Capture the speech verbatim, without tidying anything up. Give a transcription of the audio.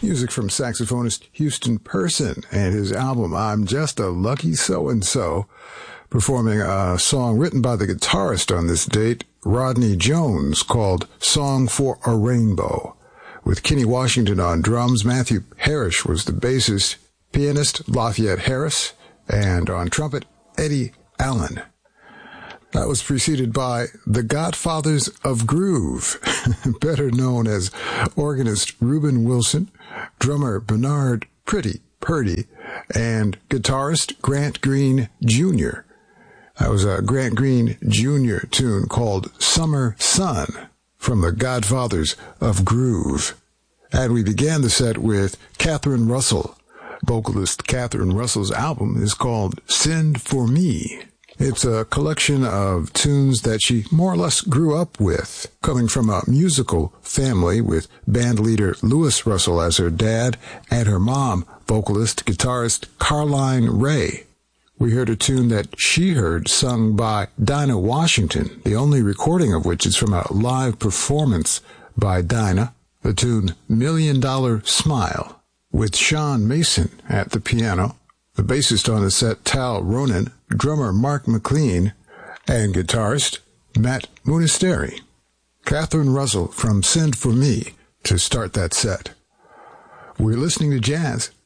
Music from saxophonist Houston Person and his album I'm Just a Lucky So-and-So, performing a song written by the guitarist on this date, Rodney Jones, called Song for a Rainbow. With Kenny Washington on drums, Matthew Parrish was the bassist, pianist Lafayette Harris, and on trumpet, Eddie Allen. That was preceded by the Godfathers of Groove, better known as organist Reuben Wilson, drummer Bernard Pretty Purdy, and guitarist Grant Green Junior That was a Grant Green Junior tune called Summer Sun from the Godfathers of Groove. And we began the set with Catherine Russell. Vocalist Catherine Russell's album is called Send for Me. It's a collection of tunes that she more or less grew up with, coming from a musical family with band leader Louis Russell as her dad and her mom, vocalist, guitarist Carline Ray. We heard a tune that she heard sung by Dinah Washington, the only recording of which is from a live performance by Dinah, the tune Million Dollar Smile, with Sean Mason at the piano, the bassist on the set Tal Ronan, drummer Mark McLean, and guitarist Matt Munisteri. Catherine Russell from Send For Me to start that set. We're listening to jazz